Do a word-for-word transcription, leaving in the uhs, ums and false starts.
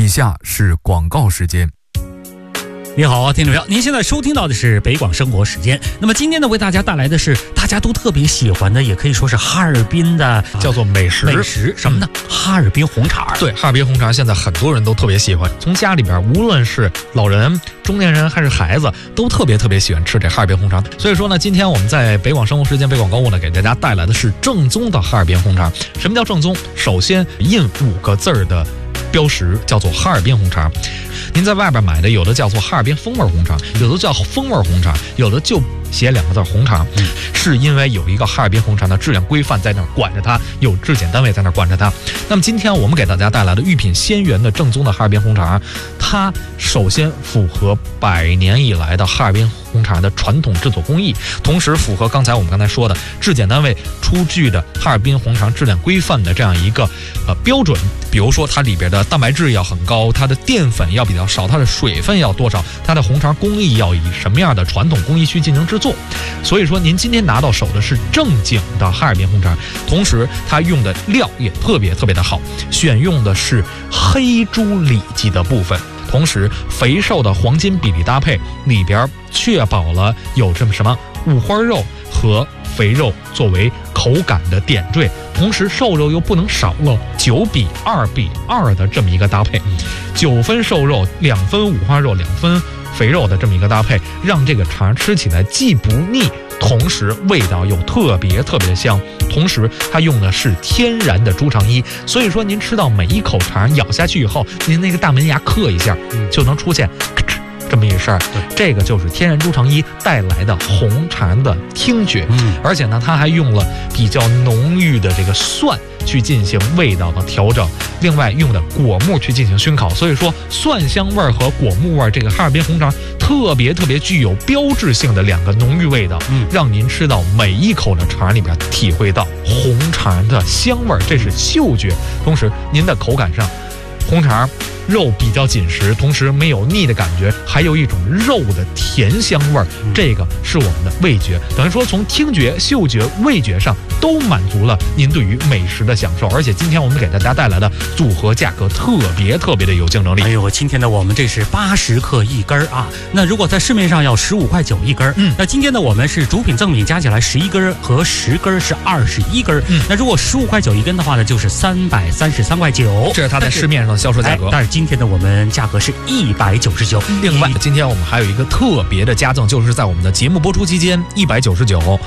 以下是广告时间。 你好，听众朋友，您现在收听到的是北广生活时间。那么今天呢，为大家带来的是大家都特别喜欢的，也可以说是哈尔滨的叫做美食。 美食什么呢？嗯、哈尔滨红肠。 对，哈尔滨红肠现在很多人都特别喜欢，从家里边，无论是老人、中年人还是孩子，都特别特别喜欢吃这哈尔滨红肠。所以说呢，今天我们在北广生活时间、北广购物呢，给大家带来的是正宗的哈尔滨红肠。什么叫正宗？首先印五个字儿的标识叫做哈尔滨红肠。您在外边买的有的叫做哈尔滨风味红肠，有的叫风味红肠，有的就写两个字红肠，嗯，是因为有一个哈尔滨红肠的质量规范在那儿管着它，有质检单位在那儿管着它。那么今天我们给大家带来的御品鲜源的正宗的哈尔滨红肠，它首先符合百年以来的哈尔滨红肠的传统制作工艺，同时符合刚才我们刚才说的质检单位出具的哈尔滨红肠质量规范的这样一个呃标准。比如说它里边的蛋白质要很高，它的淀粉要比较少，它的水分要多少，它的红肠工艺要以什么样的传统工艺去进行制作。所以说您今天拿到手的是正经的哈尔滨红肠，同时它用的料也特别特别的好，选用的是黑猪里脊的部分，同时肥瘦的黄金比例搭配，里边确保了有这么什么五花肉和肥肉作为口感的点缀，同时瘦肉又不能少了，九比二比二的这么一个搭配，九分瘦肉，两分五花肉，两分肥肉的这么一个搭配，让这个肠吃起来既不腻，同时味道又特别特别香。同时它用的是天然的猪肠衣，所以说您吃到每一口肠咬下去以后，您那个大门牙刻一下，就能出现咔哧这么一声儿，这个就是天然猪肠衣带来的红肠的听觉。嗯，而且呢，它还用了比较浓郁的这个蒜去进行味道的调整，另外用的果木去进行熏烤，所以说蒜香味和果木味，这个哈尔滨红肠特别特别具有标志性的两个浓郁味道，嗯，让您吃到每一口的肠里边体会到红肠的香味，这是嗅觉。同时您的口感上，红肠肉比较紧实，同时没有腻的感觉，还有一种肉的甜香味儿，这个是我们的味觉，等于说从听觉、嗅觉、味觉上都满足了您对于美食的享受。而且今天我们给大家带来的组合价格特别特别的有竞争力。 哎呦，今天呢我们这是八十克一根啊，那如果在市面上要十五块九一根，嗯，那今天呢我们是主品赠品加起来十一根和十根是二十一根，嗯，那如果十五块九一根的话呢，就是三百三十三块九， 这是它在市面上的销售价格。 但是今天的我们价格是一百九十九。 另外，今天我们还有一个特别的加赠，就是在我们的节目播出期间，一百九十九。